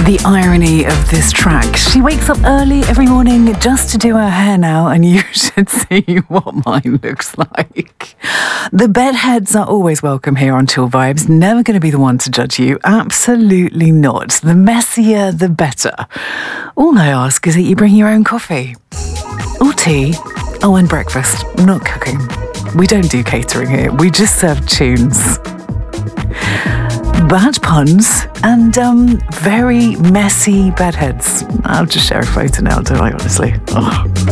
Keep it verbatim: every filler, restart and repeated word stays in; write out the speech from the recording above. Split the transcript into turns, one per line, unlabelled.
The irony of this track. She wakes up early every morning just to do her hair now, and you should see what mine looks like. The bedheads are always welcome here on Chill Vibes. Never going to be the one to judge you. Absolutely not. The messier, the better. All I ask is that you bring your own coffee. Or tea. Oh, and breakfast. Not cooking. We don't do catering here. We just serve tunes. Bad puns and um, very messy bedheads. I'll just share a photo now, don't I, honestly? Oh.